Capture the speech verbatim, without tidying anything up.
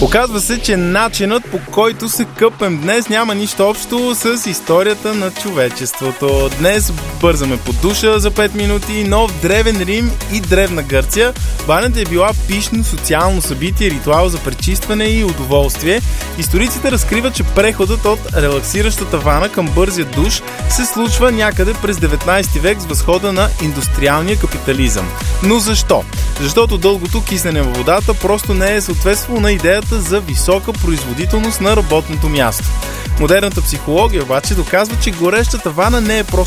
Оказва се, че начинът, по който се къпем днес, няма нищо общо с историята на човечеството. Днес бързаме под душа за пет минути, но в Древен Рим и Древна Гърция банята е била пищно социално събитие, ритуал за пречистване и удоволствие. Историците разкриват, че преходът от релаксиращата вана към бързия душ се случва някъде през деветнайсети век с възхода на индустриалния капитализъм. Но защо? Защото дългото киснене във водата просто не е съответствало на идеята за висока производителност на работното място. Модерната психология обаче доказва, че горещата вана не е просто